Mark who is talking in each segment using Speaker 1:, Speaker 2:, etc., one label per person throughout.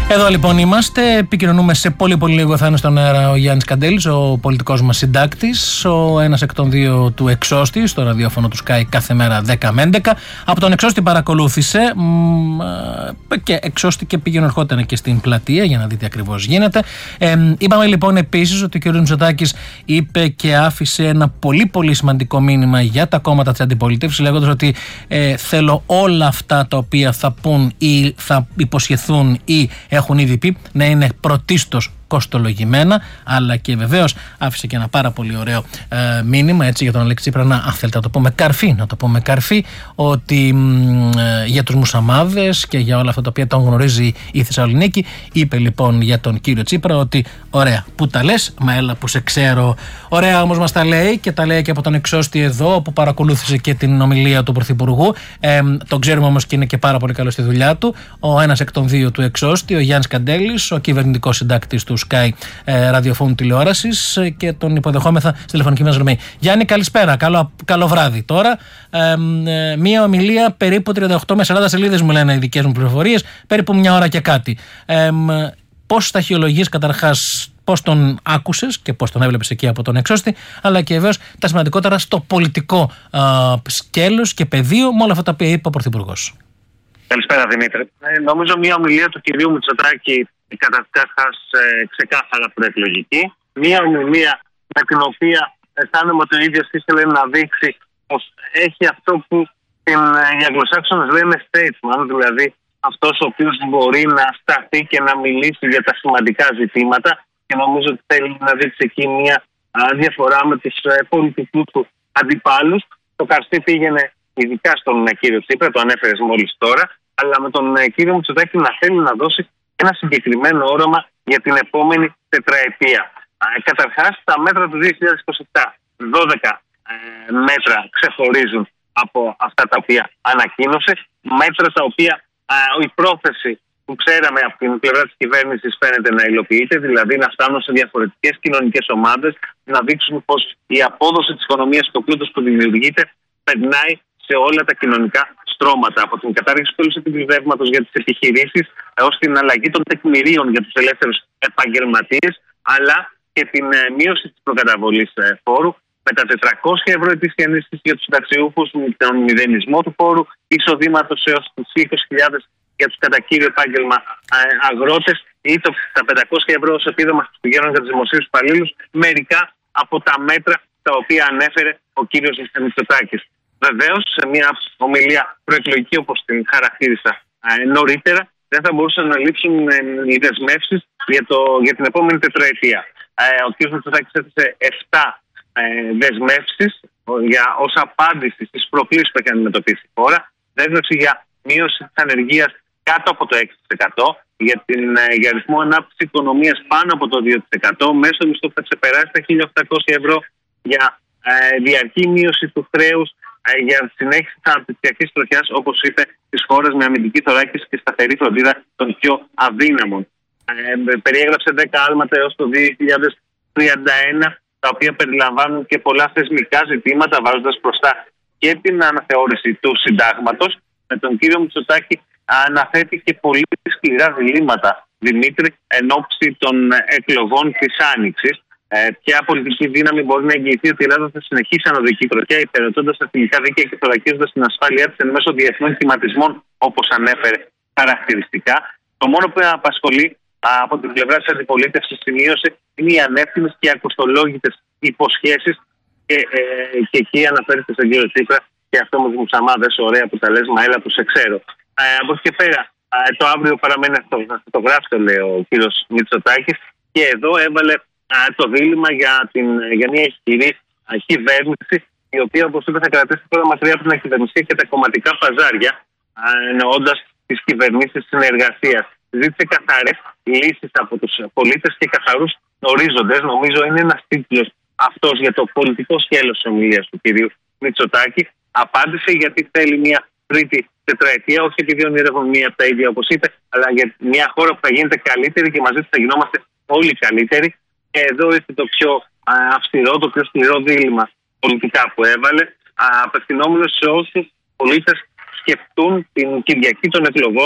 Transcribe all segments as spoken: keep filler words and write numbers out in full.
Speaker 1: Εδώ λοιπόν είμαστε, επικοινωνούμε σε πολύ πολύ λίγο. Θα είναι στον αέρα ο Γιάννης Καντέλης, ο πολιτικός μας συντάκτης, ο ένας εκ των δύο του Εξώστη, στο ραδιόφωνο του Sky κάθε μέρα δέκα με έντεκα. Από τον Εξώστη παρακολούθησε μ, και Εξώστη και πήγαινε ερχόταν και στην πλατεία για να δει τι ακριβώς γίνεται. Ε, είπαμε λοιπόν επίσης ότι ο κ. Μητσοτάκης είπε και άφησε ένα πολύ πολύ σημαντικό μήνυμα για τα κόμματα της αντιπολίτευσης, λέγοντας ότι ε, θέλω όλα αυτά τα οποία θα πούν ή θα υποσχεθούν ή έχουν ήδη πει να είναι πρωτίστως κοστολογημένα, αλλά και βεβαίως άφησε και ένα πάρα πολύ ωραίο ε, μήνυμα έτσι για τον Αλέξη Τσίπρα, να, αν θέλετε να το πούμε καρφί, να το πούμε καρφί, ότι ε, για τους μουσαμάδες και για όλα αυτά τα οποία τον γνωρίζει η Θεσσαλονίκη. Είπε λοιπόν για τον κύριο Τσίπρα ότι ωραία που τα λες, μα έλα που σε ξέρω. Ωραία όμως μας τα λέει και τα λέει και από τον Εξώστη εδώ, που παρακολούθησε και την ομιλία του Πρωθυπουργού. Ε, τον ξέρουμε όμως και είναι και πάρα πολύ καλό στη δουλειά του. Ο ένας εκ των δύο του Εξώστη, ο Γιάννης Καντέλης, ο κυβερνητικός συντάκτης του Sky ε, ραδιοφώνου τηλεόρασης, ε, και τον υποδεχόμεθα στη τηλεφωνική μας γραμμή. Γιάννη, καλησπέρα. Καλό, καλό βράδυ τώρα. Ε, ε, μία ομιλία περίπου τριάντα οκτώ με σαράντα σελίδες, μου λένε οι δικές μου πληροφορίες, περίπου μια ώρα και κάτι. Ε, πώς σταχυολογείς καταρχάς, πώς τον άκουσες και πώς τον έβλεπες εκεί από τον Εξώστη, αλλά και βεβαίως τα σημαντικότερα στο πολιτικό ε, σκέλος και πεδίο με όλα αυτά τα οποία είπε ο Πρωθυπουργός.
Speaker 2: Καλησπέρα Δημήτρη. Ε, νομίζω μια ομιλία του κυρίου Μητσοτάκη καταρχάς ε, ξεκάθαρα προεκλογική. Μια ομιλία με την οποία αισθάνομαι ότι ο ίδιος ήθελε να δείξει πως έχει αυτό που την, οι Αγγλοσάξονες λένε statesman, δηλαδή αυτός ο οποίος μπορεί να σταθεί και να μιλήσει για τα σημαντικά ζητήματα, και νομίζω ότι θέλει να δείξει εκεί μια α, διαφορά με τους ε, πολιτικούς του αντιπάλους. Το καρστί πήγαινε ειδικά στον ε, κύριο Τσίπρα, το ανέφερες μόλις τώρα, αλλά με τον ε, κύριο Μητσοτάκη να θέλει να δώσει ένα συγκεκριμένο όραμα για την επόμενη τετραετία. Ε, καταρχάς, τα μέτρα του δύο χιλιάδες είκοσι επτά, δώδεκα ε, μέτρα ξεχωρίζουν από αυτά τα οποία ανακοίνωσε. Μέτρα τα οποία ε, η πρόθεση που ξέραμε από την πλευρά της κυβέρνησης φαίνεται να υλοποιείται, δηλαδή να φτάνουν σε διαφορετικές κοινωνικές ομάδες, να δείξουν πως η απόδοση της οικονομίας και ο πλούτος που δημιουργείται περνάει σε όλα τα κοινωνικά στρώματα, από την κατάργηση του επιδεύματος για τις επιχειρήσεις έως την αλλαγή των τεκμηρίων για τους ελεύθερους επαγγελματίες, αλλά και την ε, μείωση της προκαταβολής ε, φόρου, με τα τετρακόσια ευρώ ετήσια ενίσχυση για τους συνταξιούχους, με τον μηδενισμό του φόρου εισοδήματος έως τις είκοσι χιλιάδες για τους κατά κύριο επάγγελμα ε, αγρότες, ή το, τα πεντακόσια ευρώ ως επίδομα στους πηγαίνων για τους δημοσίους υπαλλήλους, μερικά από τα μέτρα τα οποία ανέφερε ο κύριος Μητσοτάκης. Βεβαίως, σε μια ομιλία προεκλογική όπως την χαρακτήρισα ε, νωρίτερα, δεν θα μπορούσαν να λείψουν ε, οι δεσμεύσεις για, για την επόμενη τετραετία. Ε, ο κ. Μητσοτάκης έθεσε επτά ε, δεσμεύσεις για, ως απάντηση στις προκλήσεις που έχει αντιμετωπίσει η χώρα. Δέσμευση για μείωση της ανεργίας κάτω από το έξι τοις εκατό, για, την, ε, για ρυθμό ανάπτυξης οικονομίας πάνω από το δύο τοις εκατό, μέσω μισθού που θα ξεπεράσει τα χίλια οκτακόσια ευρώ, για ε, διαρκή μείωση του χρέους, για συνέχιση της αναπτυξιακής τροχιάς, όπως είπε, στις χώρες με αμυντική θωράκιση και σταθερή φροντίδα των πιο αδύναμων. Ε, περιέγραψε δέκα άλματα έως το δύο χιλιάδες τριάντα ένα, τα οποία περιλαμβάνουν και πολλά θεσμικά ζητήματα, βάζοντας μπροστά και την αναθεώρηση του συντάγματος. Με τον κύριο Μητσοτάκη αναθέτει και πολύ σκληρά διλήμματα, Δημήτρη, εν ώψη των εκλογών της Άνοιξης. Ε, ποια πολιτική δύναμη μπορεί να εγγυηθεί ότι η Ελλάδα θα συνεχίσει ανωδική τροχιά, υπηρετώντας τα εθνικά δίκαια και θωρακίζοντας την ασφάλειά της εν μέσω διεθνών κυματισμών, όπως ανέφερε χαρακτηριστικά. Το μόνο που απασχολεί α, από την πλευρά της αντιπολίτευσης, σημείωσε, είναι οι ανεύθυνες και ακοστολόγητες υποσχέσεις, και, ε, και εκεί αναφέρεται στον κύριο Τσίπρα και αυτό με τους μουσαμάδες, ωραία που τα λες, μα έλα που σε ξέρω. Ε, από εκεί και πέρα, α, το αύριο παραμένει αυτό, το γράφει, λέει ο κύριος Μητσοτάκης, και εδώ έβαλε το δίλημμα για, την, για μια ισχυρή κυβέρνηση, η οποία, όπως είπε, θα κρατήσει τώρα μακριά από την ακυβερνησία και τα κομματικά παζάρια, εννοώντας τις κυβερνήσεις συνεργασίας. Ζήτησε καθαρές λύσεις από τους πολίτες και καθαρούς ορίζοντες. Νομίζω είναι ένας τίτλος αυτός για το πολιτικό σκέλος της ομιλίας του κυρίου Μητσοτάκη. Απάντησε γιατί θέλει μια τρίτη τετραετία, όχι επειδή ονειρεύουν μία από τα ίδια, όπως είπε, αλλά για μια χώρα που θα γίνεται καλύτερη και μαζί της θα γινόμαστε όλοι καλύτεροι. Και εδώ ήρθε το πιο α, αυστηρό, το πιο σκληρό δίλημμα πολιτικά που έβαλε, απευθυνόμενο σε όσους πολίτες σκεφτούν την Κυριακή των εκλογών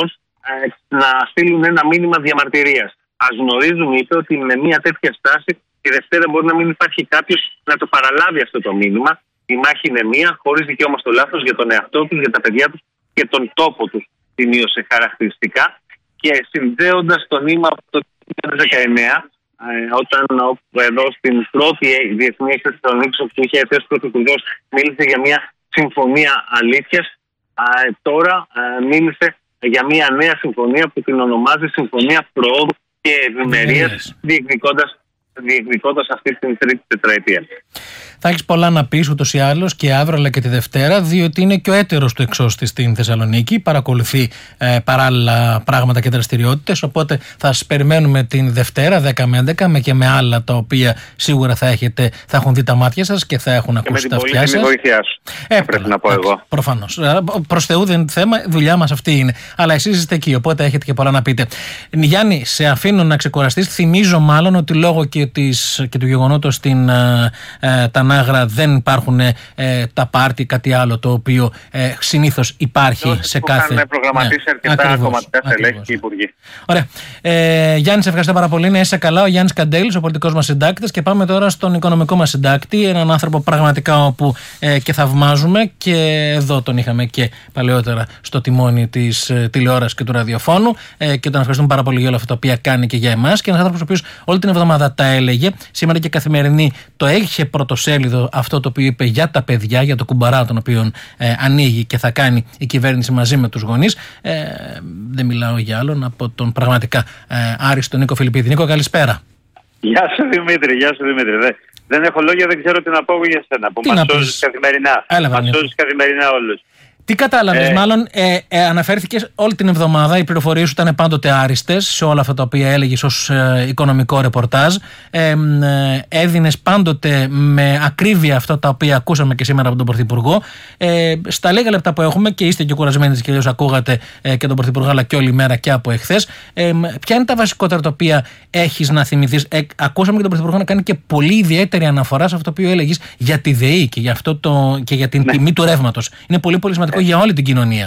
Speaker 2: ε, να στείλουν ένα μήνυμα διαμαρτυρίας. Ας γνωρίζουν, είπε, ότι με μια τέτοια στάση τη Δευτέρα μπορεί να μην υπάρχει κάποιος να το παραλάβει αυτό το μήνυμα. Η μάχη είναι μία, χωρίς δικαίωμα στο λάθος, για τον εαυτό τους, για τα παιδιά τους και τον τόπο τους σημείωσε χαρακτηριστικά. Και συνδέοντας το νήμα από το δύο χιλιάδες δεκαεννέα, ε, όταν εδώ στην πρώτη διεθνή έκθεση των Νίξων που είχε έρθει ως πρωθυπουργός, μίλησε για μια συμφωνία αλήθειας. Ε, τώρα ε, μίλησε για μια νέα συμφωνία που την ονομάζει Συμφωνία Προόδου και Ευημερίας, διεκδικώντας, διεκδικώντας αυτή την τρίτη τετραετία.
Speaker 1: Θα έχεις πολλά να πεις ούτως ή άλλως και αύριο αλλά και τη Δευτέρα, διότι είναι και ο έτερος του εξώστη στην Θεσσαλονίκη. Παρακολουθεί ε, παράλληλα πράγματα και δραστηριότητες. Οπότε θα σας περιμένουμε την Δευτέρα δέκα με έντεκα με και με άλλα τα οποία σίγουρα θα, έχετε, θα έχουν δει τα μάτια σας και θα έχουν και ακούσει τα αυτιά σας.
Speaker 2: Και με την βοήθειά σου. Ε, πρέπει να πω εγώ.
Speaker 1: Προφανώς. Προς Θεού δεν είναι θέμα, η δουλειά μας αυτή είναι. Αλλά εσείς είστε εκεί, οπότε έχετε και πολλά να πείτε. Γιάννη, σε αφήνω να ξεκουραστείς. Θυμίζω μάλλον ότι λόγω και, της, και του γεγονότος στην ε, ε, Τανάγρα δεν υπάρχουν ε, τα πάρτι, κάτι άλλο το οποίο ε, συνήθως υπάρχει Ώς, σε κάθε.
Speaker 2: Είχαν προγραμματίσει ναι, αρκετά κομματικά στελέχη και υπουργοί.
Speaker 1: Ωραία. Ε, Γιάννη, σε ευχαριστώ πάρα πολύ. Να είσαι καλά. Ο Γιάννης Καντέλης, ο πολιτικός μας συντάκτης. Και πάμε τώρα στον οικονομικό μας συντάκτη. Έναν άνθρωπο πραγματικά όπου ε, και θαυμάζουμε. Και εδώ τον είχαμε και παλαιότερα στο τιμόνι της ε, τηλεόρασης και του ραδιοφώνου. Ε, και τον ευχαριστούμε πάρα πολύ για όλα αυτά τα οποία κάνει και για εμάς. Και ένας άνθρωπος ο οποίος όλη την εβδομάδα τα έλεγε. Σήμερα και Καθημερινή το έχει πρωτοσέλιδο αυτό το οποίο είπε για τα παιδιά, για το κουμπαρά τον οποίο ε, ανοίγει και θα κάνει η κυβέρνηση μαζί με τους γονείς. Ε, δεν μιλάω για άλλον από τον πραγματικά ε, άριστο Νίκο Φιλιππίδη. Νίκο, καλησπέρα.
Speaker 3: Γεια σου Δημήτρη, γεια σου Δημήτρη. Δεν, δεν έχω λόγια, δεν ξέρω τι να πω για σένα που μας σώζεις καθημερινά. Μας σώζεις καθημερινά όλους.
Speaker 1: Τι κατάλαβες, ε, μάλλον ε, ε, αναφέρθηκες όλη την εβδομάδα, οι πληροφορίες σου ήταν πάντοτε άριστες σε όλα αυτά τα οποία έλεγες ως ε, οικονομικό ρεπορτάζ. Ε, ε, έδινες πάντοτε με ακρίβεια αυτά τα οποία ακούσαμε και σήμερα από τον Πρωθυπουργό. Ε, στα λίγα λεπτά που έχουμε, και είστε και κουρασμένοι και αλλιώς ακούγατε ε, και τον Πρωθυπουργό, αλλά και όλη μέρα και από εχθές. Ε, ποια είναι τα βασικότερα τα οποία έχεις να θυμηθείς? Ε, ακούσαμε και τον Πρωθυπουργό να κάνει και πολύ ιδιαίτερη αναφορά σε αυτό το οποίο έλεγες για τη ΔΕΗ και για, αυτό το, και για την ναι. τιμή του ρεύματος. Είναι πολύ πολύ σημαντικό για όλη την κοινωνία.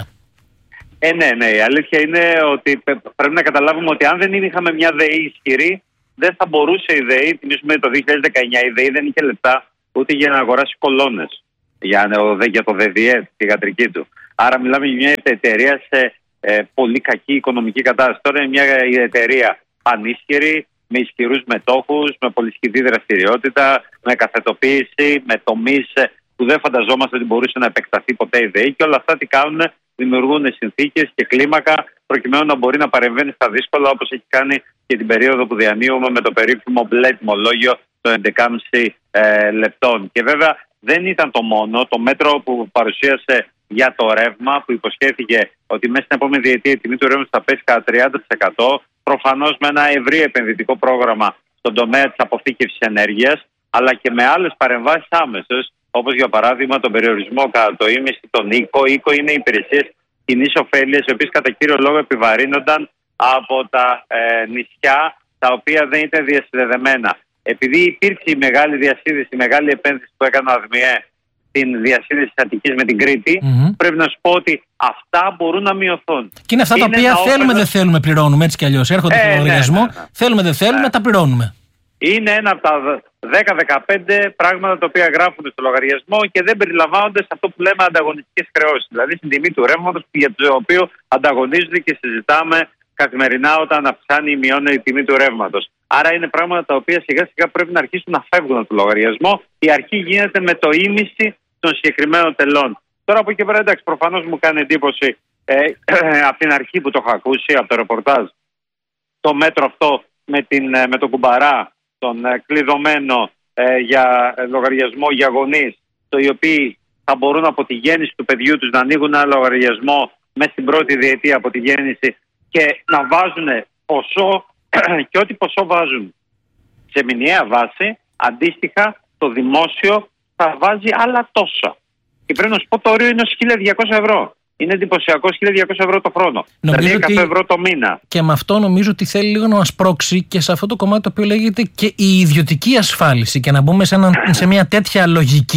Speaker 3: Ε, ναι, ναι. Η αλήθεια είναι ότι πρέπει να καταλάβουμε ότι αν δεν είχαμε μια ΔΕΗ ισχυρή, δεν θα μπορούσε η ΔΕΗ, θυμίσουμε το δύο χιλιάδες δεκαεννιά, η ΔΕΗ δεν είχε λεπτά ούτε για να αγοράσει κολόνες για, για το ΔΕΔΙΕ, τη γατρική του. Άρα μιλάμε για μια εταιρεία σε ε, πολύ κακή οικονομική κατάσταση. Τώρα είναι μια εταιρεία πανίσχυρη, με ισχυρούς μετόχους, με πολυσχηδή δραστηριότητα, με καθετοποίηση, με τομείς που δεν φανταζόμαστε ότι μπορούσε να επεκταθεί ποτέ η ΔΕΗ, και όλα αυτά τι κάνουν? Δημιουργούν συνθήκες και κλίμακα προκειμένου να μπορεί να παρεμβαίνει στα δύσκολα, όπως έχει κάνει και την περίοδο που διανύουμε με το περίφημο μπλε τιμολόγιο των έντεκα κόμμα πέντε λεπτών. Και βέβαια δεν ήταν το μόνο. Το μέτρο που παρουσίασε για το ρεύμα, που υποσχέθηκε ότι μέσα στην επόμενη διετία η τιμή του ρεύματος θα πέσει κατά τριάντα τοις εκατό, προφανώς με ένα ευρύ επενδυτικό πρόγραμμα στον τομέα της αποθήκευσης ενέργειας, αλλά και με άλλες παρεμβάσεις άμεσες, όπως για παράδειγμα τον περιορισμό κατά το ίμιση των οίκο. Οι οίκο είναι υπηρεσίες κοινής ωφέλειας, οι οποίες κατά κύριο λόγο επιβαρύνονταν από τα ε, νησιά τα οποία δεν ήταν διασυνδεδεμένα. Επειδή υπήρξε η μεγάλη διασύνδεση, η μεγάλη επένδυση που έκανε ο ΑΔΜΙΕ στην διασύνδεση της Αττικής με την Κρήτη, mm-hmm. πρέπει να σου πω ότι αυτά μπορούν να μειωθούν.
Speaker 1: Και είναι αυτά είναι τα οποία θέλουμε όφελος... δεν θέλουμε πληρώνουμε, έτσι κι αλλιώς. Έρχονται ε, στο λογαριασμό, ναι, ναι, ναι. θέλουμε δεν θέλουμε, ναι. τα πληρώνουμε. Είναι
Speaker 3: ένα από τα δέκα με δεκαπέντε πράγματα τα οποία γράφουν στο λογαριασμό και δεν περιλαμβάνονται σε αυτό που λέμε ανταγωνιστικές χρεώσεις. Δηλαδή στην τιμή του ρεύματος, για το οποίο ανταγωνίζονται και συζητάμε καθημερινά όταν αυξάνει ή μειώνει η τιμή του ρεύματος. Άρα είναι πράγματα τα οποία σιγά σιγά πρέπει να αρχίσουν να φεύγουν από το λογαριασμό. Η αρχή γίνεται με το ίμιση των συγκεκριμένων τελών. Τώρα από εκεί πέρα, εντάξει, προφανώς μου κάνει εντύπωση ε, ε, από την αρχή που το έχω ακούσει, από το ρεπορτάζ, το μέτρο αυτό με, την, με τον κουμπαρά, τον ε, κλειδωμένο ε, για λογαριασμό για γονείς, το οι οποίοι θα μπορούν από τη γέννηση του παιδιού τους να ανοίγουν ένα λογαριασμό μέσα στην πρώτη διετία από τη γέννηση και να βάζουν ποσό και ό,τι ποσό βάζουν σε μηνιαία βάση, αντίστοιχα το δημόσιο θα βάζει άλλα τόσα. Και πρέπει να σου πω το όριο είναι ως χίλια διακόσια ευρώ. Είναι εντυπωσιακό, χίλια διακόσια ευρώ το χρόνο. Νομίζω δηλαδή εκατό ευρώ το μήνα.
Speaker 1: Και με αυτό νομίζω ότι θέλει λίγο να μας πρόξει και σε αυτό το κομμάτι το οποίο λέγεται και η ιδιωτική ασφάλιση. Και να μπούμε σε, ένα, σε μια τέτοια λογική,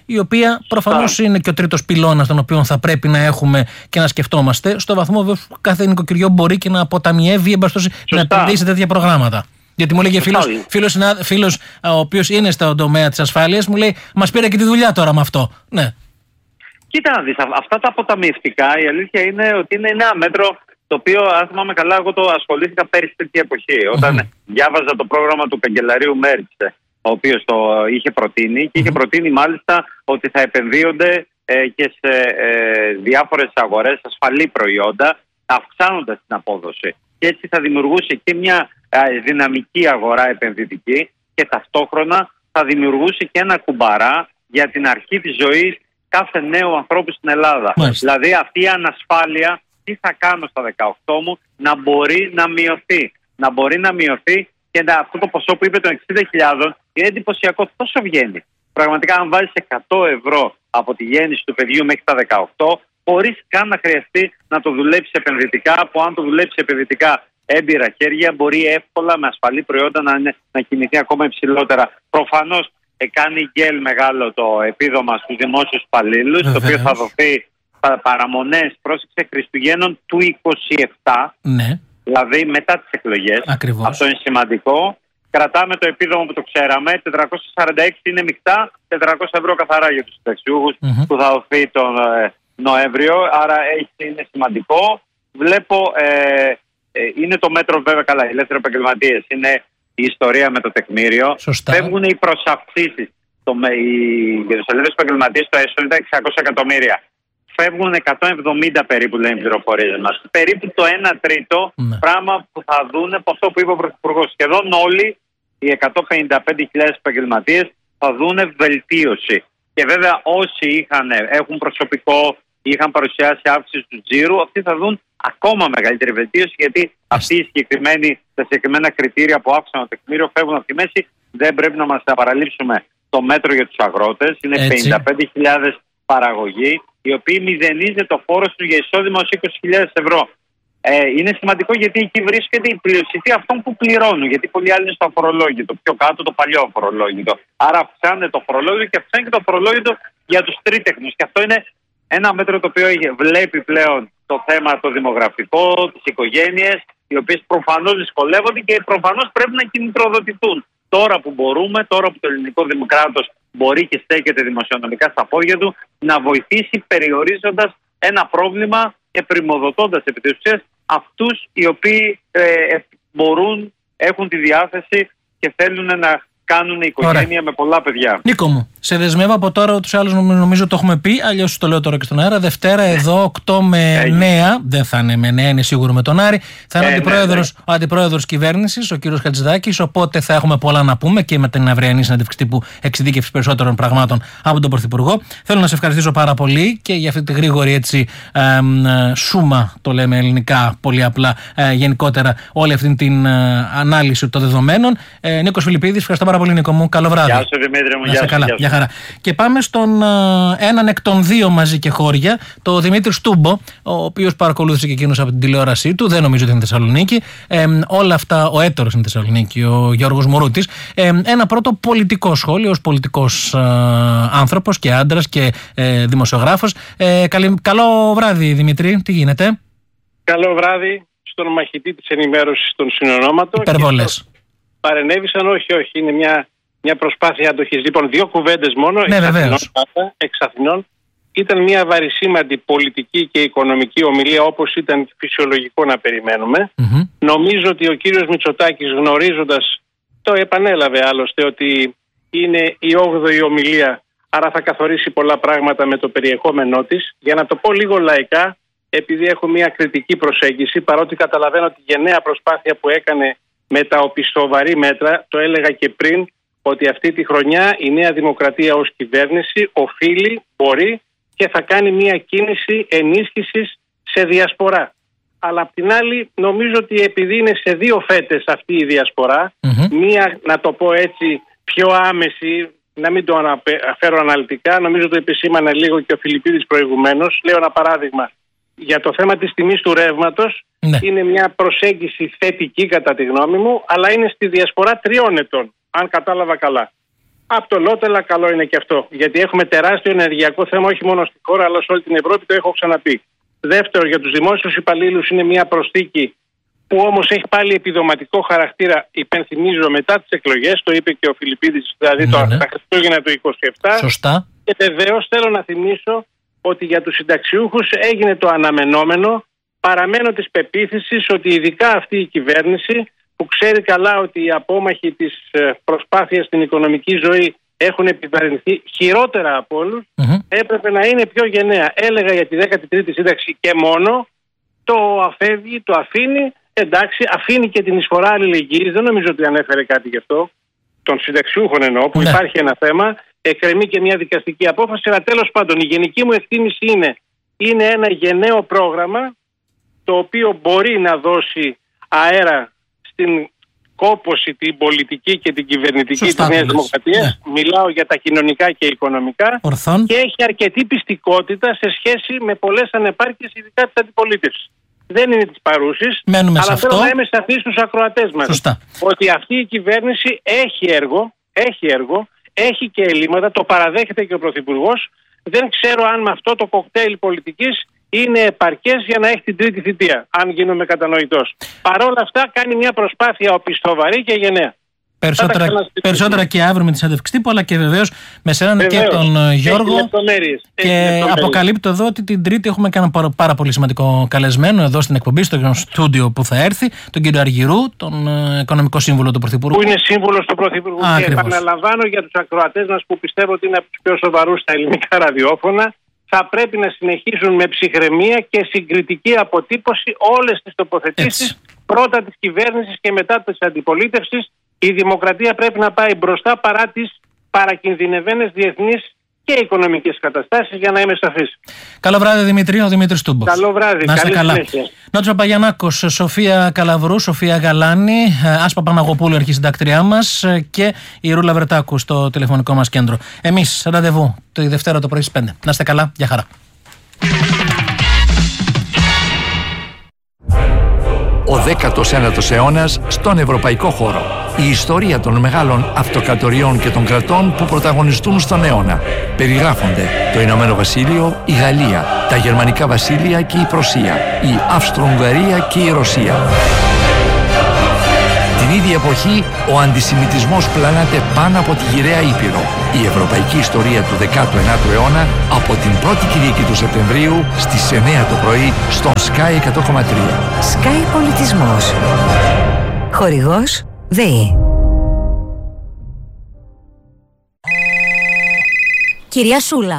Speaker 1: η οποία προφανώς είναι και ο τρίτος πυλώνας τον οποίο θα πρέπει να έχουμε και να σκεφτόμαστε, στο βαθμό που κάθε νοικοκυριό μπορεί και να αποταμιεύει, εμπαστώσει, να επενδύσει σε τέτοια προγράμματα. Γιατί μου λέγε φίλος, φίλος, φίλος ο οποίος είναι στον τομέα της ασφάλειας, μου λέει, μας πήρε και τη δουλειά τώρα με αυτό. Ναι.
Speaker 3: Κοίτα να δεις, αυτά τα αποταμιευτικά, η αλήθεια είναι ότι είναι ένα μέτρο το οποίο, αν θυμάμαι καλά, εγώ το ασχολήθηκα πέρυσι τέτοια εποχή. Όταν mm-hmm. διάβαζα το πρόγραμμα του καγκελαρίου Μέρτς, ο οποίος το είχε προτείνει, και είχε προτείνει μάλιστα ότι θα επενδύονται ε, και σε ε, διάφορες αγορές ασφαλή προϊόντα, αυξάνοντας την απόδοση. Και έτσι θα δημιουργούσε και μια ε, δυναμική αγορά επενδυτική και ταυτόχρονα θα δημιουργούσε και ένα κουμπαρά για την αρχή της ζωής κάθε νέου ανθρώπου στην Ελλάδα. Μάλιστα. Δηλαδή αυτή η ανασφάλεια, τι θα κάνω στα δεκαοκτώ μου, να μπορεί να μειωθεί. Να μπορεί να μειωθεί και να, αυτό το ποσό που είπε των εξήντα χιλιάδων είναι εντυπωσιακό. Τόσο βγαίνει. Πραγματικά, αν βάλεις εκατό ευρώ από τη γέννηση του παιδιού μέχρι τα δεκαοκτώ, χωρίς καν να χρειαστεί να το δουλέψει επενδυτικά, που αν το δουλέψει επενδυτικά έμπειρα χέρια, μπορεί εύκολα με ασφαλή προϊόντα να, είναι, να κινηθεί ακόμα υψηλότερα. Προφανώς ε, κάνει γκέλ μεγάλο το επίδομα στους δημόσιους υπαλλήλους, το οποίο θα δοθεί παραμονές, πρόσεξε, Χριστουγέννων του είκοσι επτά, ναι. Δηλαδή μετά τις εκλογές. Ακριβώς. Αυτό είναι σημαντικό. Κρατάμε το επίδομα που το ξέραμε, τετρακόσια σαράντα έξι είναι μεικτά, τετρακόσια ευρώ καθαρά για τους συνταξιούχους mm-hmm. που θα δοθεί τον ε, Νοέμβριο, άρα είναι σημαντικό. Βλέπω, ε, ε, είναι το μέτρο βέβαια καλά, οι ελεύθεροι επαγγελματίες, είναι η ιστορία με το τεκμήριο. Σωστά. Φεύγουν οι προσαυξήσεις. Το, οι, για τους ελεύθερους επαγγελματίες το έσοδο ήταν εξακόσια εκατομμύρια. Φεύγουν εκατόν εβδομήντα περίπου, λένε οι πληροφορίες μας. Περίπου το ένα τρίτο, ναι. Πράγμα που θα δουν, αυτό που είπε ο Πρωθυπουργός. Σχεδόν όλοι οι εκατόν πενήντα πέντε χιλιάδες επαγγελματίες θα δουν βελτίωση. Και βέβαια όσοι είχαν, έχουν προσωπικό, είχαν παρουσιάσει αύξηση του τζίρου, αυτοί θα δουν ακόμα μεγαλύτερη βελτίωση, γιατί αυτοί οι συγκεκριμένοι, τα συγκεκριμένα κριτήρια που άφησαν το τεκμήριο φεύγουν από τη μέση. Δεν πρέπει να μας παραλείψουμε το μέτρο για τους αγρότες. Είναι έτσι. πενήντα πέντε χιλιάδες παραγωγή, οι οποίοι μηδενίζεται το φόρος του για εισόδημα ως είκοσι χιλιάδες ευρώ. Ε, είναι σημαντικό γιατί εκεί βρίσκεται η πλειοψηφία αυτών που πληρώνουν. Γιατί πολλοί άλλοι είναι στο αφορολόγητο, πιο κάτω το παλιό αφορολόγητο. Άρα αυξάνεται το φορολόγητο και αυξάνεται και το φορολόγητο για τους τρίτεχνους. Και αυτό είναι ένα μέτρο το οποίο βλέπει πλέον το θέμα το δημογραφικό, τις οικογένειες, οι οποίες προφανώς δυσκολεύονται και προφανώς πρέπει να κινητροδοτηθούν. Τώρα που μπορούμε, τώρα που το ελληνικό δημοκράτος μπορεί και στέκεται δημοσιονομικά στα πόδια του, να βοηθήσει περιορίζοντας ένα πρόβλημα και πριμοδοτώντας επί της ουσίας αυτούς οι οποίοι ε, μπορούν, έχουν τη διάθεση και θέλουν να κάνουν οικογένεια. Ωραία. Με πολλά παιδιά. Νίκο μου, σε δεσμεύω από τώρα, ούτως ή άλλως νομίζω το έχουμε πει, αλλιώς το λέω τώρα και στον αέρα. Δευτέρα εδώ οκτώ με εννέα, δεν θα είναι με εννέα, είναι σίγουρο με τον Άρη. Θα είναι ε, αντιπρόεδρος, ναι, ναι. ο αντιπρόεδρος κυβέρνησης, ο κύριος Χατζηδάκης. Οπότε θα έχουμε πολλά να πούμε και με την αυριανή συνέντευξη τύπου εξειδίκευση περισσότερων πραγμάτων από τον Πρωθυπουργό. Θέλω να σε ευχαριστήσω πάρα πολύ και για αυτή τη γρήγορη έτσι ε, ε, σούμα, το λέμε ελληνικά πολύ απλά, ε, γενικότερα όλη αυτή την ε, ανάλυση των δεδομένων. Ε, Νίκος Φιλιππίδης, ευχαριστώ πάρα πολύ, Νίκο μου. Καλό βράδυ. Γεια σου, Δημήτρη μου.
Speaker 1: Γεια σου, καλά. Γεια χαρά. Και πάμε στον α, έναν εκ των δύο μαζί και χώρια, το Δημήτρη Στούμπο, ο οποίος παρακολούθησε και εκείνος από την τηλεόρασή του. Δεν νομίζω ότι είναι Θεσσαλονίκη. Ε, όλα αυτά, ο έτερος είναι Θεσσαλονίκη, ο Γιώργος Μουρούτης. Ε, ένα πρώτο πολιτικό σχόλιο, ως πολιτικός α, άνθρωπος και άντρας και ε, δημοσιογράφος. Ε, καλή, καλό βράδυ, Δημήτρη. Τι γίνεται?
Speaker 4: Καλό βράδυ στον μαχητή της ενημέρωσης των συνονόματων.
Speaker 1: Υπερβολές.
Speaker 4: Παρενέβησαν, όχι, όχι. Είναι μια, μια προσπάθεια αντοχής. Λοιπόν, δύο κουβέντες μόνο.
Speaker 1: Ναι,
Speaker 4: εξ, Αθηνών, εξ Αθηνών. Ήταν μια βαρισίμαντη πολιτική και οικονομική ομιλία, όπως ήταν φυσιολογικό να περιμένουμε. Mm-hmm. Νομίζω ότι ο κύριος Μητσοτάκης, γνωρίζοντας, το επανέλαβε άλλωστε, ότι είναι η όγδοη ομιλία, άρα θα καθορίσει πολλά πράγματα με το περιεχόμενό της. Για να το πω λίγο λαϊκά, επειδή έχω μια κριτική προσέγγιση, παρότι καταλαβαίνω τη γενναία προσπάθεια που έκανε με τα οπισθοβαρή μέτρα, το έλεγα και πριν, ότι αυτή τη χρονιά η Νέα Δημοκρατία ως κυβέρνηση οφείλει, μπορεί και θα κάνει μια κίνηση ενίσχυσης σε διασπορά. Αλλά απ' την άλλη νομίζω ότι επειδή είναι σε δύο φέτες αυτή η διασπορά, mm-hmm. μία, να το πω έτσι, πιο άμεση, να μην το αναφέρω αναλυτικά, νομίζω το επισήμανε λίγο και ο Φιλιππίδης προηγουμένως. Λέω ένα παράδειγμα. Για το θέμα της τιμής του ρεύματος, ναι. είναι μια προσέγγιση θετική κατά τη γνώμη μου, αλλά είναι στη διασπορά τριών ετών, αν κατάλαβα καλά. Από το Λότελα καλό είναι και αυτό. Γιατί έχουμε τεράστιο ενεργειακό θέμα όχι μόνο στη χώρα αλλά σε όλη την Ευρώπη, το έχω ξαναπεί. Δεύτερο, για τους δημόσιους υπαλλήλους είναι μια προσθήκη που όμως έχει πάλι επιδοματικό χαρακτήρα, υπενθυμίζω, μετά τις εκλογές, το είπε και ο Φιλιππίδης, δηλαδή ναι, το, ναι. τα Χριστούγεννα του είκοσι επτά.
Speaker 1: Σωστά.
Speaker 4: Και βεβαίως θέλω να θυμίσω ότι για τους συνταξιούχους έγινε το αναμενόμενο. Παραμένω της πεποίθησης ότι ειδικά αυτή η κυβέρνηση που ξέρει καλά ότι οι απόμαχοι της προσπάθειας στην οικονομική ζωή έχουν επιβαρυνθεί χειρότερα από όλους, mm-hmm. έπρεπε να είναι πιο γενναία. Έλεγα για τη δέκατη τρίτη σύνταξη και μόνο, το αφεύγει, το αφήνει, εντάξει, αφήνει και την εισφορά αλληλεγγύης, δεν νομίζω ότι ανέφερε κάτι γι' αυτό, των συνταξιούχων εννοώ, που mm-hmm. υπάρχει ένα θέμα, εκκρεμεί και μια δικαστική απόφαση, αλλά τέλος πάντων η γενική μου εκτίμηση είναι, είναι ένα γενναίο πρόγραμμα, το οποίο μπορεί να δώσει αέρα στην κόπωση την πολιτική και την κυβερνητική της Νέας Δημοκρατίας. Ναι. Μιλάω για τα κοινωνικά και οικονομικά.
Speaker 1: Ορθόν.
Speaker 4: Και έχει αρκετή πιστικότητα σε σχέση με πολλές ανεπάρκειες, ειδικά της αντιπολίτευσης. Δεν είναι της παρούσης,
Speaker 1: μένουμε
Speaker 4: αλλά
Speaker 1: σε
Speaker 4: θέλω
Speaker 1: αυτό.
Speaker 4: να είμαι σαφής στους ακροατές μας.
Speaker 1: Σωστά.
Speaker 4: Ότι αυτή η κυβέρνηση έχει έργο, έχει έργο, έχει και ελλείμματα, το παραδέχεται και ο Πρωθυπουργός. Δεν ξέρω αν με αυτό το κοκτέιλ πολιτικής είναι επαρκές για να έχει την τρίτη θητεία, αν γίνομαι κατανοητός. Παρ' όλα αυτά κάνει μια προσπάθεια οπισθοβαρή και γενναία.
Speaker 1: Περισσότερα, περισσότερα και αύριο με τη συνέντευξη τύπου, αλλά και βεβαίως με σέναν και τον Γιώργο. Και αποκαλύπτω εδώ ότι την Τρίτη έχουμε και ένα πάρα, πάρα πολύ σημαντικό καλεσμένο εδώ στην εκπομπή, στο στούντιο που θα έρθει, τον κύριο Αργυρού, τον οικονομικό σύμβουλο του Πρωθυπουργού.
Speaker 4: Που είναι σύμβουλος του Πρωθυπουργού.
Speaker 1: Α,
Speaker 4: και επαναλαμβάνω για τους ακροατές μας που πιστεύω ότι είναι από τους πιο σοβαρούς στα ελληνικά ραδιόφωνα. Θα πρέπει να συνεχίσουν με ψυχραιμία και συγκριτική αποτύπωση όλες τις τοποθετήσεις, πρώτα της κυβέρνησης και μετά της αντιπολίτευσης. Η δημοκρατία πρέπει να πάει μπροστά παρά τις παρακινδυνευμένες διεθνείς και οικονομικές καταστάσεις, για να είμαι σαφής.
Speaker 1: Καλό βράδυ, Δημήτρη, ο Δημήτρης Τούμπος.
Speaker 4: Καλό βράδυ,
Speaker 1: να είστε καλά. Νότος Παπαγιαννάκος, Σοφία Καλαβρού, Σοφία Γαλάνη, Άσπα Παναγοπούλου, αρχισυντακτριά μας, και η Ρούλα Βρετάκου στο τηλεφωνικό μας κέντρο. Εμείς ραντεβού τη Δευτέρα το πρωί στις πέντε. Να είστε καλά, γεια χαρά.
Speaker 5: Ο δέκατος ένατος αιώνας στον ευρωπαϊκό χώρο. Η ιστορία των μεγάλων αυτοκρατοριών και των κρατών που πρωταγωνιστούν στον αιώνα. Περιγράφονται το Ηνωμένο Βασίλειο, η Γαλλία, τα Γερμανικά Βασίλεια και η Πρωσία, η Αυστρο-Ουγγαρία και η Ρωσία. Την ίδια εποχή, ο αντισημιτισμός πλανάται πάνω από τη γυραιά Ήπειρο. Η ευρωπαϊκή ιστορία του δέκατου ένατου αιώνα από την πρώτη Κυριακή του Σεπτεμβρίου στις εννιά το πρωί στον Sky εκατό κόμμα τρία.
Speaker 6: Sky Πολιτισμός. Χορηγός ΔΕΗ. Κυρία Σούλα.